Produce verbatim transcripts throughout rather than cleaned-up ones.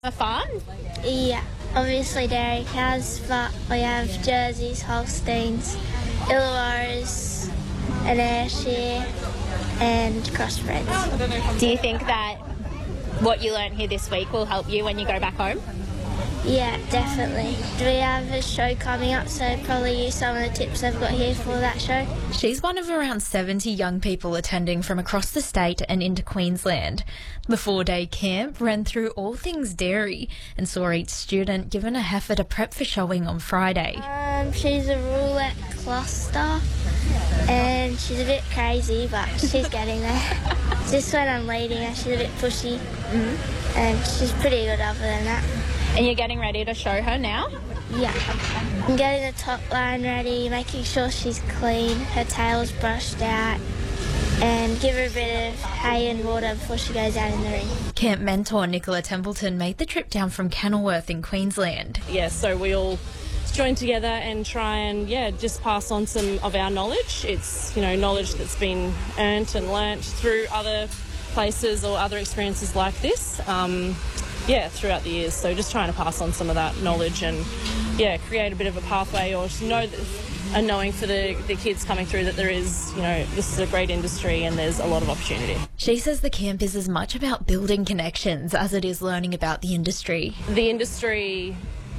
A farm? Yeah, obviously dairy cows, but we have Jerseys, Holsteins, Illawarras, an Ayrshire and crossbreds. Do you think that what you learnt here this week will help you when you go back home? Yeah, definitely. We have a show coming up, so probably use some of the tips I've got here for that show. She's one of around seventy young people attending from across the state and into Queensland. The four-day camp ran through all things dairy and saw each student given a heifer to prep for showing on Friday. Um, she's a roulette cluster, and she's a bit crazy, but she's getting there. Just when I'm leading her, she's a bit pushy, mm-hmm. and she's pretty good other than that. And you're getting ready to show her now? Yeah. I'm getting the top line ready, making sure she's clean, her tail's brushed out, and give her a bit of hay and water before she goes out in the ring. Camp mentor Nicola Templeton made the trip down from Kenilworth in Queensland. Yeah, so we all join together and try and, yeah, just pass on some of our knowledge. It's, you know, knowledge that's been earned and learnt through other places or other experiences like this. Um, yeah, throughout the years. So just trying to pass on some of that knowledge and, yeah, create a bit of a pathway or know that, a knowing for the, the kids coming through that there is, you know, this is a great industry and there's a lot of opportunity. She says the camp is as much about building connections as it is learning about the industry. The industry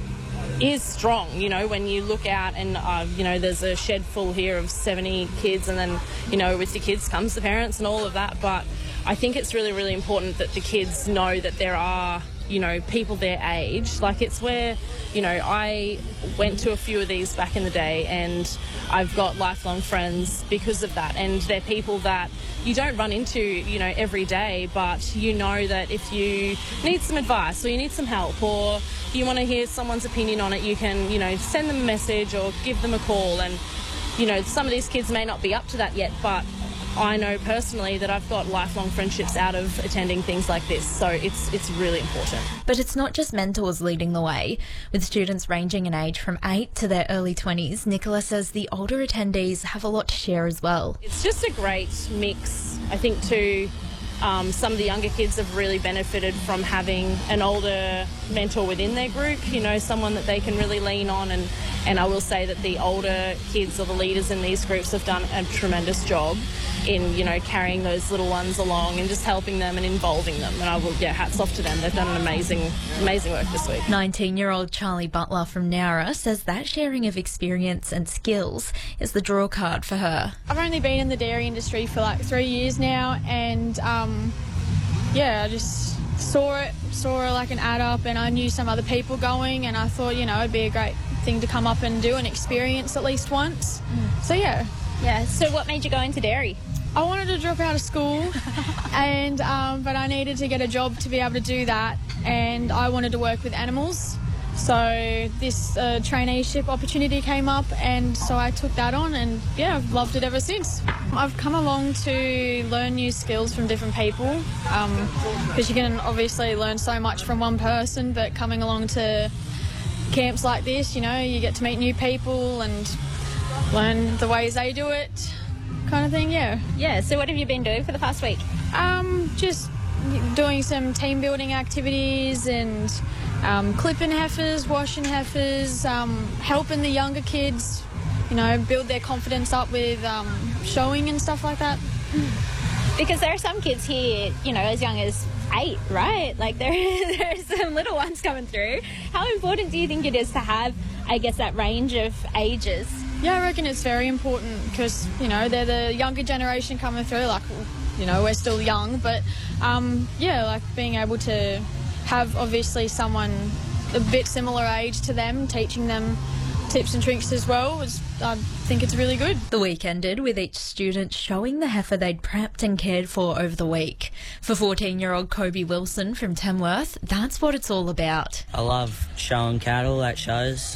is strong, you know, when you look out and, uh, you know, there's a shed full here of seventy kids and then, you know, with the kids comes the parents and all of that. But I think it's really, really important that the kids know that there are, you know, people their age. Like, it's where, you know, I went to a few of these back in the day and I've got lifelong friends because of that. And they're people that you don't run into, you know, every day, but you know that if you need some advice or you need some help or you want to hear someone's opinion on it, you can, you know, send them a message or give them a call. And, you know, some of these kids may not be up to that yet, but I know personally that I've got lifelong friendships out of attending things like this, so it's it's really important. But it's not just mentors leading the way. With students ranging in age from eight to their early twenties, Nicola says the older attendees have a lot to share as well. It's just a great mix, I think, too. Um, some of the younger kids have really benefited from having an older mentor within their group, you know, someone that they can really lean on. And, and I will say that the older kids or the leaders in these groups have done a tremendous job in, you know, carrying those little ones along and just helping them and involving them. And I will, yeah, hats off to them. They've done an amazing, amazing work this week. nineteen-year-old Charlie Butler from Nowra says that sharing of experience and skills is the draw card for her. I've only been in the dairy industry for like three years now, and um, yeah, I just saw it, saw like an ad up, and I knew some other people going, and I thought, you know, it'd be a great thing to come up and do and experience at least once. Mm. So yeah. Yeah. So what made you go into dairy? I wanted to drop out of school, and um, but I needed to get a job to be able to do that, and I wanted to work with animals. So this uh, traineeship opportunity came up, and so I took that on, and yeah, I've loved it ever since. I've come along to learn new skills from different people, because um, you can obviously learn so much from one person, but coming along to camps like this, you know, you get to meet new people and learn the ways they do it, kind of thing, yeah. Yeah, so what have you been doing for the past week? Um, just doing some team building activities and um, clipping heifers, washing heifers, um, helping the younger kids, you know, build their confidence up with um, showing and stuff like that. Because there are some kids here, you know, as young as eight, right? Like there, there's some little ones coming through. How important do you think it is to have, I guess, that range of ages? Yeah, I reckon it's very important because, you know, they're the younger generation coming through. Like, you know, we're still young, but um, yeah, like being able to have obviously someone a bit similar age to them, teaching them tips and tricks as well, is, I think it's really good. The week ended with each student showing the heifer they'd prepped and cared for over the week. For fourteen-year-old Kobe Wilson from Tamworth, that's what it's all about. I love showing cattle at shows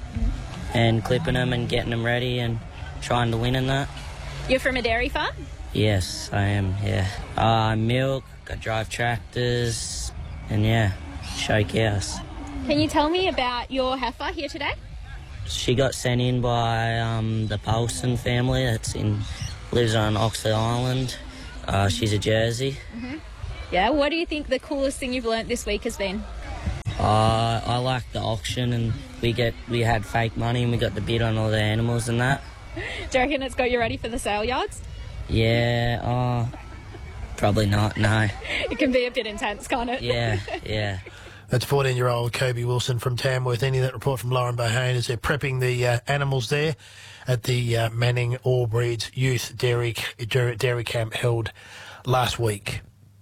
and clipping them and getting them ready and trying to win in that. You're from a dairy farm? Yes, I am, yeah. Uh, I milk, I drive tractors, and yeah, show cows. Can you tell me about your heifer here today? She got sent in by um, the Paulson family that's in lives on Oxley Island. Uh, she's a Jersey. Mm-hmm. Yeah, what do you think the coolest thing you've learnt this week has been? Uh, I like the auction, and we get we had fake money and we got the bid on all the animals and that. Do you reckon it's got you ready for the sale yards? Yeah, uh, probably not, no. It can be a bit intense, can't it? Yeah, yeah. That's fourteen-year-old Kobe Wilson from Tamworth. Ending that report from Lauren Bohane as they're prepping the uh, animals there at the uh, Manning All Breeds Youth Dairy, Dairy Camp held last week.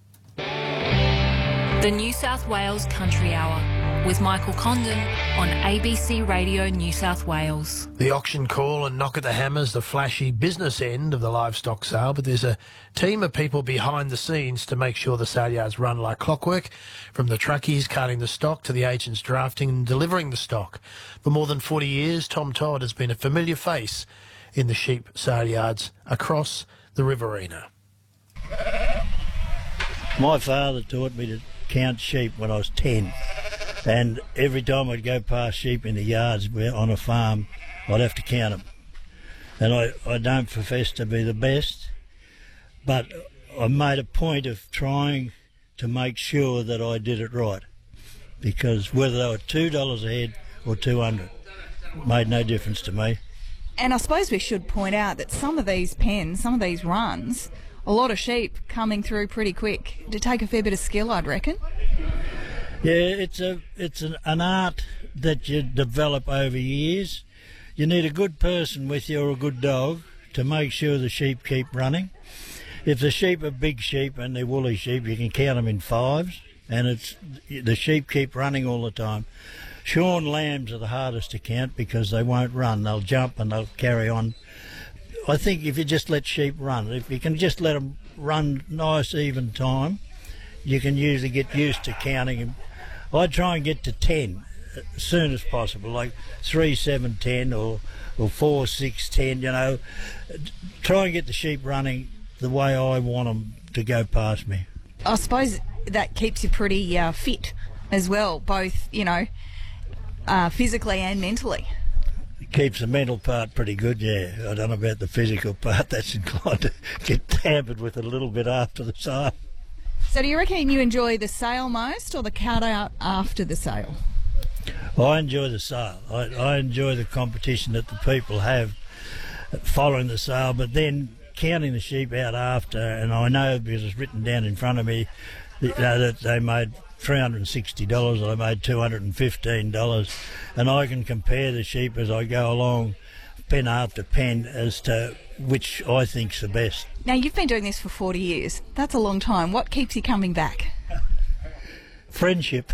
The New South Wales Country Hour with Michael Condon on A B C Radio New South Wales. The auction call and knock at the hammers, the flashy business end of the livestock sale, but there's a team of people behind the scenes to make sure the sale yards run like clockwork, from the truckies carting the stock to the agents drafting and delivering the stock. For more than forty years, Tom Todd has been a familiar face in the sheep sale yards across the Riverina. My father taught me to count sheep when I was ten, and every time I'd go past sheep in the yards on a farm, I'd have to count them. And I, I don't profess to be the best, but I made a point of trying to make sure that I did it right, because whether they were two dollars a head or two hundred made no difference to me. And I suppose we should point out that some of these pens, some of these runs, a lot of sheep coming through pretty quick. It'd take a fair bit of skill, I'd reckon. Yeah, it's a it's an, an art that you develop over years. You need a good person with you or a good dog to make sure the sheep keep running. If the sheep are big sheep and they're woolly sheep, you can count them in fives, and it's the sheep keep running all the time. Shorn lambs are the hardest to count because they won't run. They'll jump and they'll carry on. I think if you just let sheep run, if you can just let them run nice even time, you can usually get used to counting them. I try and get to ten as soon as possible, like three, seven, ten, or or four, six, ten. You know, try and get the sheep running the way I want them to go past me. I suppose that keeps you pretty uh, fit as well, both, you know, uh, physically and mentally. Keeps the mental part pretty good, yeah. I don't know about the physical part. That's inclined to get tampered with a little bit after the sale. So do you reckon you enjoy the sale most or the count out after the sale? I enjoy the sale. I, I enjoy the competition that the people have following the sale, but then counting the sheep out after, and I know because it's written down in front of me, you know, that they made three hundred sixty dollars, I made two hundred fifteen dollars, and I can compare the sheep as I go along, pen after pen, as to which I think's the best. Now, you've been doing this for forty years. That's a long time. What keeps you coming back? Friendship.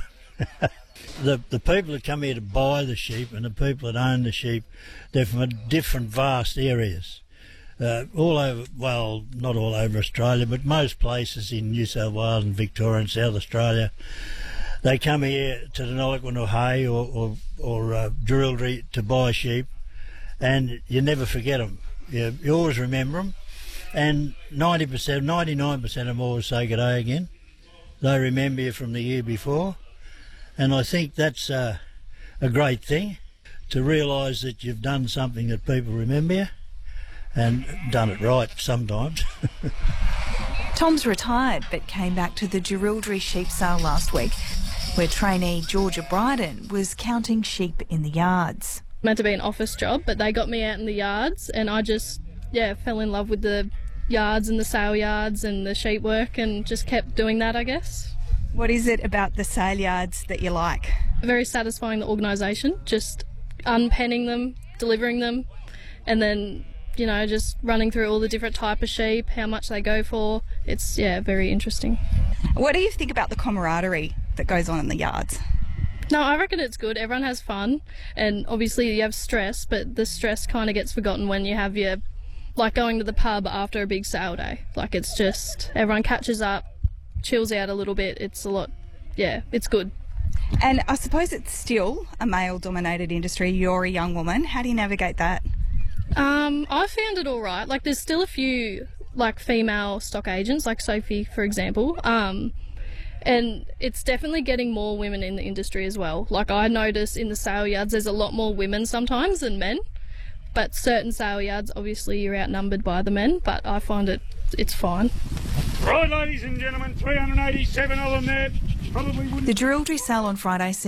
the the people that come here to buy the sheep and the people that own the sheep, they're from different vast areas. Uh, all over, well, not all over Australia, but most places in New South Wales and Victoria and South Australia, they come here to the Nolliquin or Hay or, or, or uh, Jerilderie to buy sheep, and you never forget them. You, you always remember them, and ninety percent, ninety-nine percent of them always say good day again. They remember you from the year before, and I think that's uh, a great thing, to realise that you've done something that people remember you, and done it right sometimes. Tom's retired but came back to the Jerilderie sheep sale last week, where trainee Georgia Bryden was counting sheep in the yards. Meant to be an office job, but they got me out in the yards, and I just, yeah, fell in love with the yards and the sale yards and the sheep work, and just kept doing that, I guess. What is it about the sale yards that you like? Very satisfying, the organisation, just unpenning them, delivering them, and then, you know, just running through all the different type of sheep, how much they go for. It's, yeah, very interesting. What do you think about the camaraderie that goes on in the yards? No, I reckon it's good. Everyone has fun, and obviously you have stress, but the stress kind of gets forgotten when you have your, like going to the pub after a big sale day. Like, it's just, everyone catches up, chills out a little bit. It's a lot, yeah, it's good. And I suppose it's still a male-dominated industry. You're a young woman. How do you navigate that? Um, I found it all right. Like, there's still a few, like, female stock agents, like Sophie, for example. Um, and it's definitely getting more women in the industry as well. Like, I notice in the sale yards there's a lot more women sometimes than men. But certain sale yards, obviously, you're outnumbered by the men. But I find it, it's fine. Right, ladies and gentlemen, three hundred eighty-seven of them there. Probably wouldn't... The Jerilderie sale on Friday